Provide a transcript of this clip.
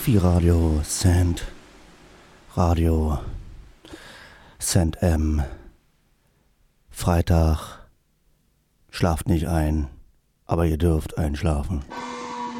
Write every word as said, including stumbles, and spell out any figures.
Fi Radio Sand Radio Sand M. Freitag. Schlaft nicht ein, aber ihr dürft einschlafen.